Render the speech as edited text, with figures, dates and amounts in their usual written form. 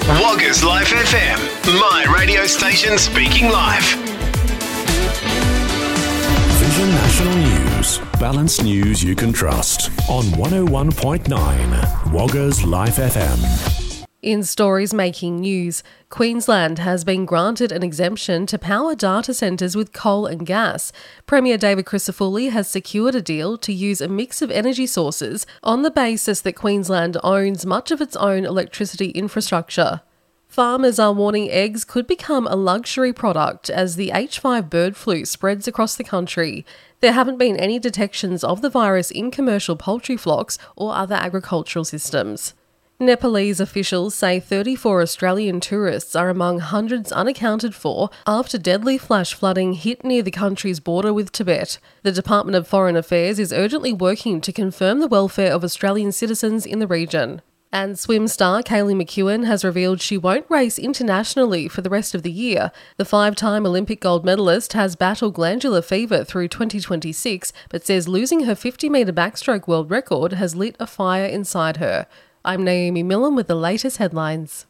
Woggers Life FM, my radio station speaking live. Vision National News. Balanced news you can trust on 101.9 Woggers Life FM. In stories making news, Queensland has been granted an exemption to power data centres with coal and gas. Premier David Crisafulli has secured a deal to use a mix of energy sources on the basis that Queensland owns much of its own electricity infrastructure. Farmers are warning eggs could become a luxury product as the H5 bird flu spreads across the country. There haven't been any detections of the virus in commercial poultry flocks or other agricultural systems. Nepalese officials say 34 Australian tourists are among hundreds unaccounted for after deadly flash flooding hit near the country's border with Tibet. The Department of Foreign Affairs is urgently working to confirm the welfare of Australian citizens in the region. And swim star Kaylee McEwen has revealed she won't race internationally for the rest of the year. The 5-time Olympic gold medalist has battled glandular fever through 2026, but says losing her 50-metre backstroke world record has lit a fire inside her. I'm Naomi Millen with the latest headlines.